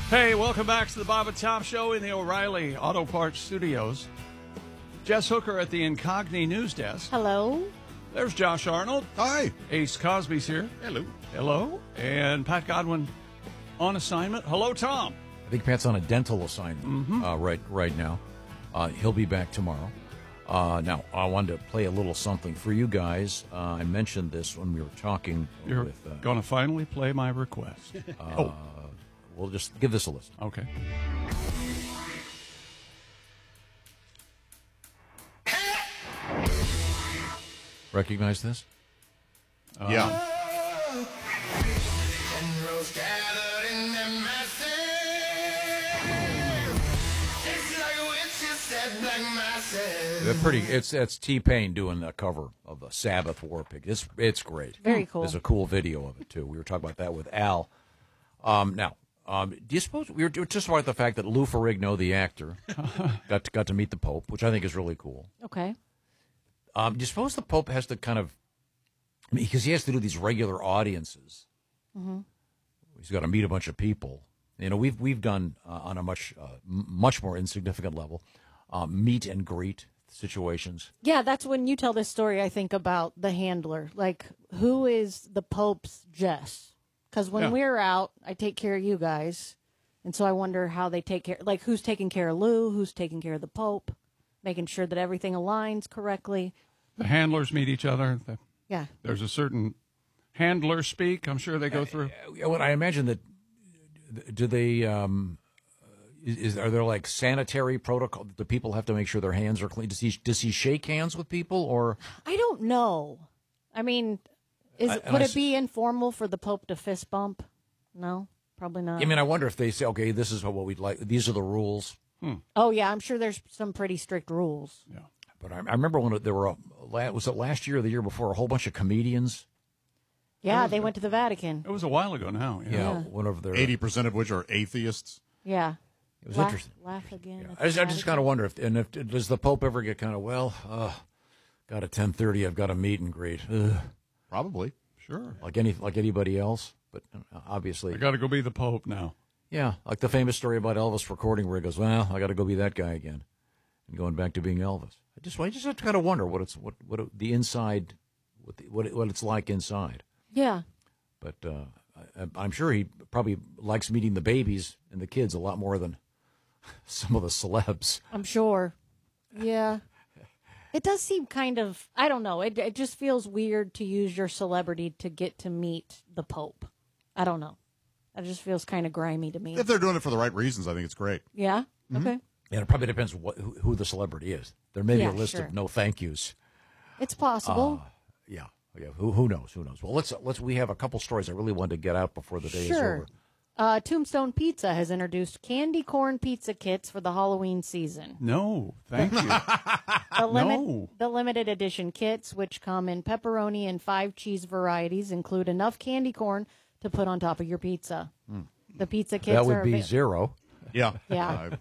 Hey, welcome back to the Bob and Tom Show in the O'Reilly Auto Parts Studios. Jess Hooker at the Incogni News Desk. Hello. There's Josh Arnold. Hi. Ace Cosby's here. Hello. Hello. And Pat Godwin on assignment. Hello, Tom. I think Pat's on a dental assignment right now. He'll be back tomorrow. Now, I wanted to play a little something for you guys. I mentioned this when we were talking. You're going to finally play my request. We'll just give this a listen. Okay. Recognize this? Yeah. They're pretty. It's T-Pain doing a cover of the Sabbath War Pig. It's great. Very cool. There's a cool video of it too. We were talking about that with Al. Now, do you suppose we were just about the fact that Lou Ferrigno, the actor, got to meet the Pope, which I think is really cool. Okay. Do you suppose the Pope has to kind of, because he has to do these regular audiences. Mm-hmm. He's got to meet a bunch of people. You know, we've done on a much more insignificant level meet and greet situations. Yeah, that's when you tell this story, I think, about the handler. Like, who is the Pope's Jess? Because when we're out, I take care of you guys. And so I wonder how they take care, like who's taking care of Lou, who's taking care of the Pope, making sure that everything aligns correctly. The handlers meet each other. Yeah. There's a certain handler speak I'm sure they go through. Well, I imagine that, do they, are there like sanitary protocol? Do people have to make sure their hands are clean? Does he shake hands with people or? I don't know. I mean, would it be informal for the Pope to fist bump? No, probably not. I mean, I wonder if they say, okay, this is what we'd like. These are the rules. Oh, yeah, I'm sure there's some pretty strict rules. Yeah. But I remember when there were, was it last year or the year before, a whole bunch of comedians? Yeah, they went to the Vatican. It was a while ago now. Yeah, one of their 80% of which are atheists. Yeah. It was interesting. Laugh again. I just kind of wonder if does the Pope ever get kind of, got a 10:30, I've got a meet and greet. Probably. Sure. Like anybody else, but obviously. I got to go be the Pope now. Yeah, like the famous story about Elvis recording where he goes, well, I got to go be that guy again, and going back to being Elvis. I just have to kind of wonder what the inside, what it's like inside. Yeah. But I'm sure he probably likes meeting the babies and the kids a lot more than some of the celebs. I'm sure. Yeah. It does seem kind of, I don't know, it just feels weird to use your celebrity to get to meet the Pope. I don't know. It just feels kind of grimy to me. If they're doing it for the right reasons, I think it's great. Yeah? Mm-hmm. Okay. And it probably depends who the celebrity is. There may be a list sure. of no thank yous. It's possible. Yeah. Who knows? Who knows? Well, let's. We have a couple stories I really wanted to get out before the day is over. Tombstone Pizza has introduced candy corn pizza kits for the Halloween season. No, thank you. The limited edition kits, which come in pepperoni and 5 cheese varieties, include enough candy corn to put on top of your pizza. The pizza kits that would be zero. Yeah. Yeah.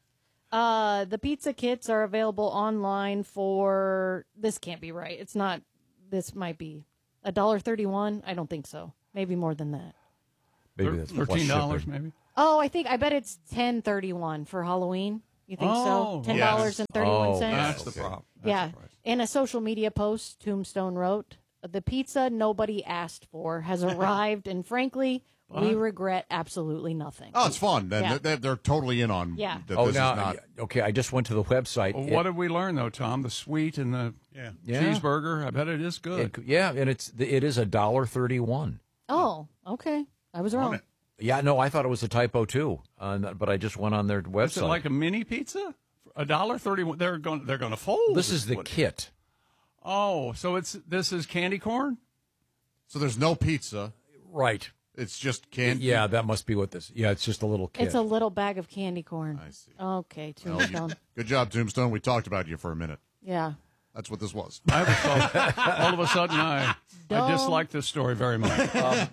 The pizza kits are available online for, this can't be right. It's not, this might be $1.31. I don't think so. Maybe more than that. Maybe that's $13 maybe. Oh, I bet it's $10.31 for Halloween. You think so? $10.31. That's the problem. Yeah. In a social media post, Tombstone wrote, "The pizza nobody asked for has arrived, and frankly, we regret absolutely nothing." Oh, it's fun. Yeah. They're totally in on. Yeah. That this is not. Okay, I just went to the website. Well, what did we learn though, Tom? The sweet and the cheeseburger. I bet it is good. and it is $1.31. Oh, okay. I was wrong. Yeah, no, I thought it was a typo too, but I just went on their website. Is it like a mini pizza? $1.31. They're going to fold. This is the kit. Oh, so this is candy corn? So there's no pizza. Right. It's just candy. Yeah, that must be what this. Yeah, it's just a little kit. It's a little bag of candy corn. I see. Okay, Tombstone. Good job, Tombstone. We talked about you for a minute. Yeah. That's what this was. All of a sudden, I dislike this story very much.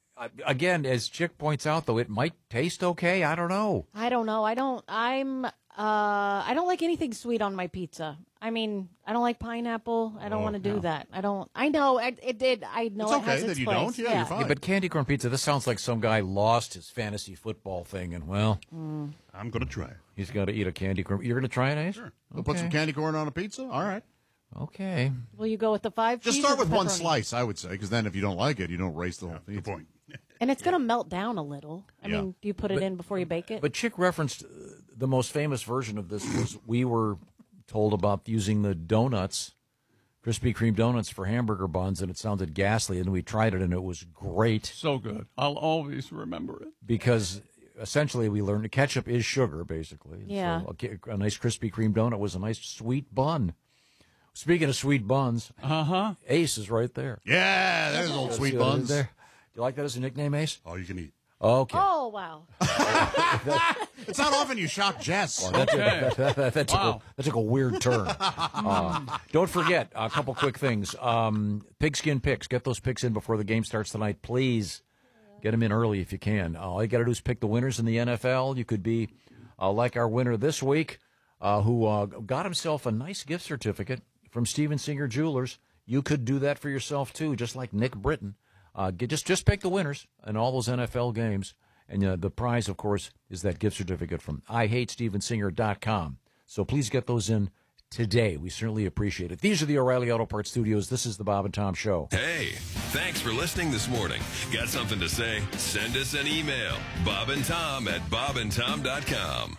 Again, as Chick points out, though, it might taste okay. I don't know. I don't know. I don't like anything sweet on my pizza. I mean, I don't like pineapple. I don't want to do that. I don't. I know it did. I know It's it okay has that its you place. don't. Yeah, you're fine. Yeah, but candy corn pizza, this sounds like some guy lost his fantasy football thing, and, well, I'm going to try it. he's got to eat a candy corn. You're going to try it, Ace? Sure. We'll put some candy corn on a pizza? All right. Okay. Will you go with the 5 Just cheese start or with the one pepperoni? slice, I would say, because then if you don't like it, you don't waste the whole Good pizza. point. And it's going to melt down a little. I Yeah. mean, do you put it in before you bake it? But Chick referenced the most famous version of this was we were told about using the donuts, Krispy Kreme donuts for hamburger buns, and it sounded ghastly, and we tried it, and it was great So good. I'll always remember it. because essentially we learned ketchup is sugar, basically. Yeah. So a nice Krispy Kreme donut was a nice sweet bun. Speaking of sweet buns, Ace is right there. Yeah, there's old See sweet what it is buns. there? Do you like that as a nickname, Ace? All you can eat. Okay. Oh, wow. It's not often you shock Jess. That took a weird turn. Don't forget a couple quick things. Pigskin picks. Get those picks in before the game starts tonight, please. Get them in early if you can. All you got to do is pick the winners in the NFL. You could be like our winner this week, who got himself a nice gift certificate from Steven Singer Jewelers. You could do that for yourself too, just like Nick Britton. Just pick the winners in all those NFL games. And the prize, of course, is that gift certificate from IHateStevenSinger.com. So please get those in today. We certainly appreciate it. These are the O'Reilly Auto Parts Studios. This is the Bob and Tom Show. Hey, thanks for listening this morning. Got something to say? Send us an email. bobandtom@bobandtom.com.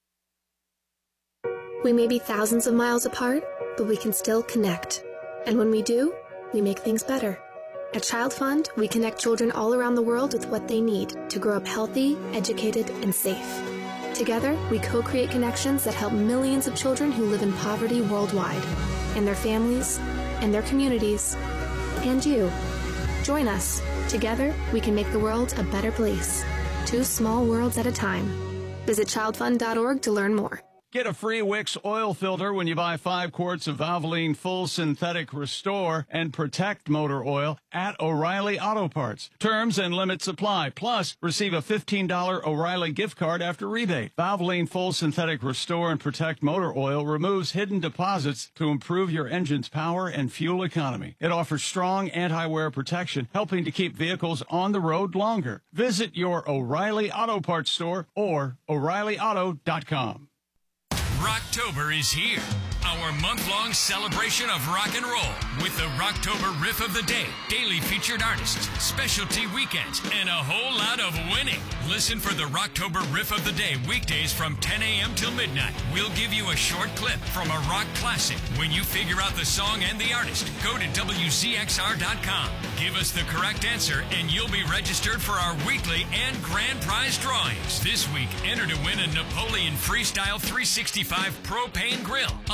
We may be thousands of miles apart, but we can still connect. And when we do, we make things better. At Child Fund, we connect children all around the world with what they need to grow up healthy, educated, and safe. Together, we co-create connections that help millions of children who live in poverty worldwide, and their families, and their communities, and you. Join us. Together, we can make the world a better place. 2 small worlds at a time. Visit childfund.org to learn more. Get a free Wix oil filter when you buy 5 quarts of Valvoline Full Synthetic Restore and Protect motor oil at O'Reilly Auto Parts. Terms and limits apply. Plus, receive a $15 O'Reilly gift card after rebate. Valvoline Full Synthetic Restore and Protect motor oil removes hidden deposits to improve your engine's power and fuel economy. It offers strong anti-wear protection, helping to keep vehicles on the road longer. Visit your O'Reilly Auto Parts store or O'ReillyAuto.com. Rocktober is here. Our month-long celebration of rock and roll with the Rocktober Riff of the Day, daily featured artists, specialty weekends, and a whole lot of winning. Listen for the Rocktober Riff of the Day weekdays from 10 a.m. till midnight. We'll give you a short clip from a rock classic. When you figure out the song and the artist, go to WZXR.com. Give us the correct answer, and you'll be registered for our weekly and grand prize drawings. This week, enter to win a Napoleon Freestyle 365 propane grill, a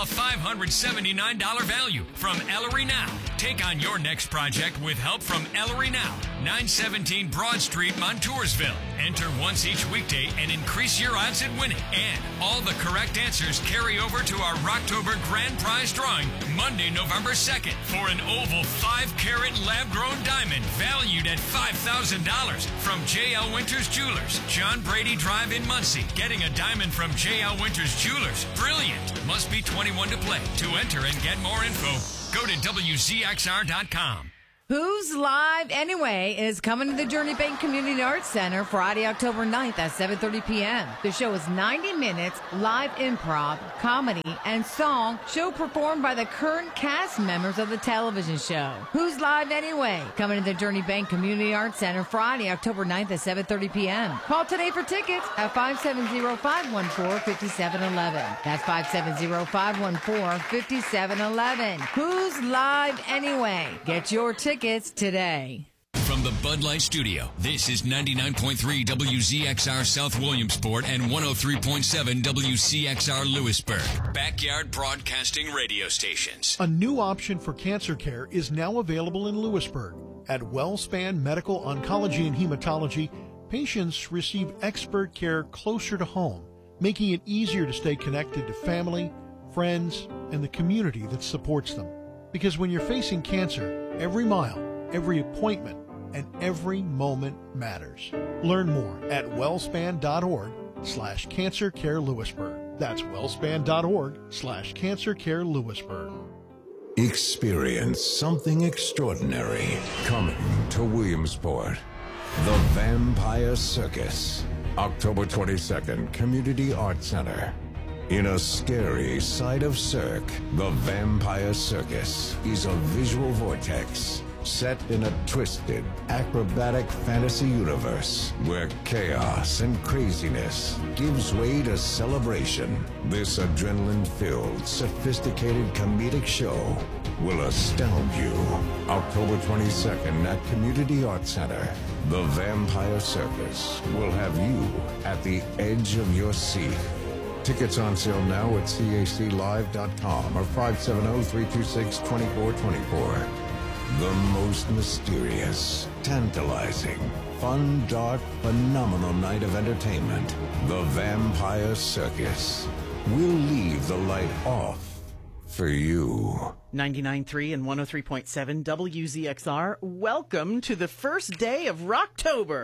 $579 value from Ellery Now. Take on your next project with help from Ellery Now, 917 Broad Street, Montoursville. Enter once each weekday and increase your odds at winning. And all the correct answers carry over to our Rocktober Grand Prize drawing Monday, November 2nd for an oval 5-carat lab-grown diamond valued at $5,000 from J.L. Winters Jewelers, John Brady Drive in Muncie. Getting a diamond from J.L. Winters Jewelers. Brilliant. Must be 21 to play. To enter and get more info, go to WZXR.com. Who's Live Anyway is coming to the Journey Bank Community Arts Center Friday, October 9th at 7:30 p.m. The show is 90 minutes live improv, comedy, and song, show performed by the current cast members of the television show. Who's Live Anyway? Coming to the Journey Bank Community Arts Center Friday, October 9th at 7:30 p.m. Call today for tickets at 570-514-5711. That's 570-514-5711. Who's Live Anyway? Get your tickets today. From the Bud Light Studio, this is 99.3 WZXR South Williamsport and 103.7 WCXR Lewisburg. Backyard Broadcasting Radio Stations. A new option for cancer care is now available in Lewisburg. At WellSpan Medical Oncology and Hematology, patients receive expert care closer to home, making it easier to stay connected to family, friends, and the community that supports them. Because when you're facing cancer, every mile, every appointment, and every moment matters. Learn more at wellspan.org/cancercarelewisburg. That's wellspan.org/cancercarelewisburg. Experience something extraordinary coming to Williamsport. The Vampire Circus. October 22nd, Community Arts Center. In a scary side of Cirque, the Vampire Circus is a visual vortex set in a twisted, acrobatic fantasy universe where chaos and craziness gives way to celebration. This adrenaline-filled, sophisticated comedic show will astound you. October 22nd at Community Arts Center, the Vampire Circus will have you at the edge of your seat. Tickets on sale now at caclive.com or 570-326-2424. The most mysterious, tantalizing, fun, dark, phenomenal night of entertainment. The Vampire Circus. We'll leave the light off for you. 99.3 and 103.7 WZXR. Welcome to the first day of Rocktober.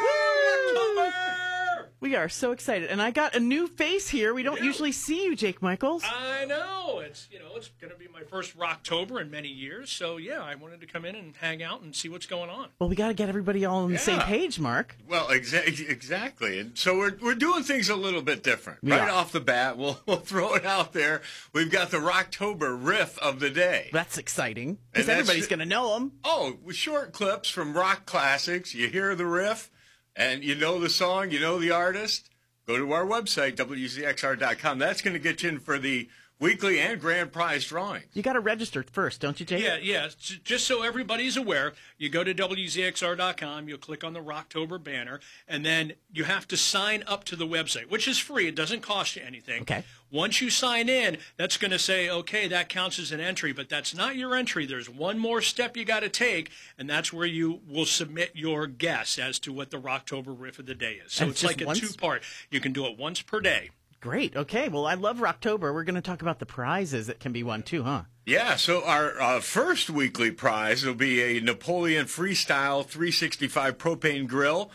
We are so excited, and I got a new face here. We don't usually see you, Jake Michaels. I know. It's going to be my first Rocktober in many years. So, yeah, I wanted to come in and hang out and see what's going on. Well, we got to get everybody all on the same page, Mark. Well, exactly. And so we're doing things a little bit different. Right off the bat, we'll throw it out there. We've got the Rocktober riff of the day. That's exciting, because everybody's going to know them. Oh, with short clips from rock classics. You hear the riff, and you know the song, you know the artist. Go to our website, WZXR.com. That's going to get you in for the weekly and grand prize drawings. You got to register first, don't you, Jake? Yeah. Just so everybody's aware, you go to WZXR.com, you'll click on the Rocktober banner, and then you have to sign up to the website, which is free. It doesn't cost you anything. Okay. Once you sign in, that's going to say, okay, that counts as an entry, but that's not your entry. There's one more step you got to take, and that's where you will submit your guess as to what the Rocktober riff of the day is. So it's like a two-part. You can do it once per day. Great. Okay. Well, I love Rocktober. We're going to talk about the prizes that can be won too, huh? Yeah. So our first weekly prize will be a Napoleon Freestyle 365 propane grill,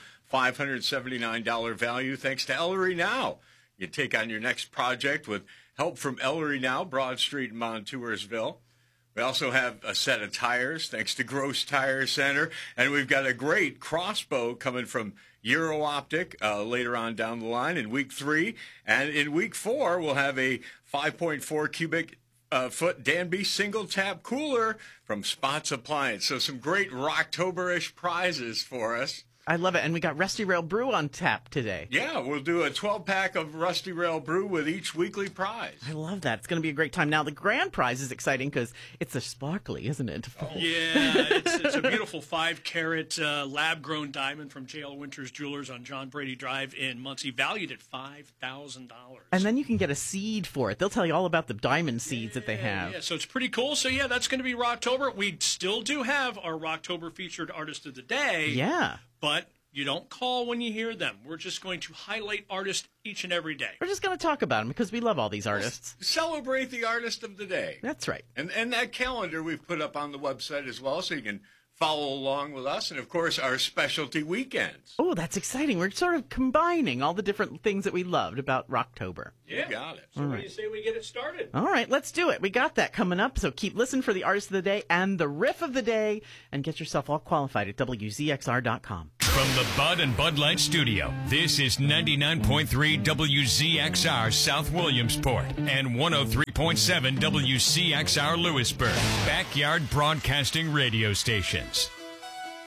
$579 value, thanks to Ellery Now. You take on your next project with help from Ellery Now, Broad Street in Montoursville. We also have a set of tires, thanks to Gross Tire Center. And we've got a great crossbow coming from Euro Optic later on down the line in week 3. And in week 4, we'll have a 5.4 cubic foot Danby single tap cooler from Spots Appliance. So some great Rocktober-ish prizes for us. I love it. And we got Rusty Rail Brew on tap today. Yeah, we'll do a 12-pack of Rusty Rail Brew with each weekly prize. I love that. It's going to be a great time. Now, the grand prize is exciting because it's a sparkly, isn't it? Yeah, it's a beautiful 5-carat lab-grown diamond from J.L. Winters Jewelers on John Brady Drive in Muncie, valued at $5,000. And then you can get a seed for it. They'll tell you all about the diamond seeds that they have. Yeah, so it's pretty cool. So, yeah, that's going to be Rocktober. We still do have our Rocktober featured artist of the day. Yeah. But you don't call when you hear them. We're just going to highlight artists each and every day. We're just going to talk about them because we love all these artists. Celebrate the artist of the day. That's right. And that calendar we've put up on the website as well, so you can follow along with us. And, of course, our specialty weekends. Oh, that's exciting. We're sort of combining all the different things that we loved about Rocktober. Yeah. You got it. So what do you say we get it started? All right, let's do it. We got that coming up. So keep listening for the artist of the day and the riff of the day and get yourself all qualified at WZXR.com. From the Bud and Bud Light Studio, this is 99.3 WZXR South Williamsport and 103.7 WCXR Lewisburg, backyard broadcasting radio stations.